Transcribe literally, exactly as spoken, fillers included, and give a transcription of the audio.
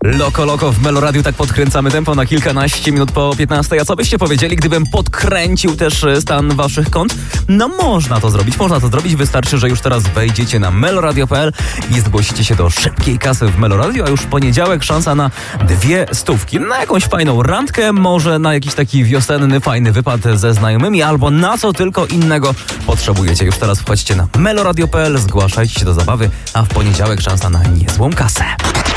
Loko, loko w Meloradiu, tak podkręcamy tempo na kilkanaście minut po piętnastej. A co byście powiedzieli, gdybym podkręcił też stan waszych kont? No można to zrobić, można to zrobić. Wystarczy, że już teraz wejdziecie na meloradio kropka p l i zgłosicie się do szybkiej kasy w Meloradiu, a już w poniedziałek szansa na dwie stówki. Na jakąś fajną randkę, może na jakiś taki wiosenny, fajny wypad ze znajomymi, albo na co tylko innego potrzebujecie. Już teraz wchodźcie na meloradio kropka p l, zgłaszajcie się do zabawy, a w poniedziałek szansa na niezłą kasę.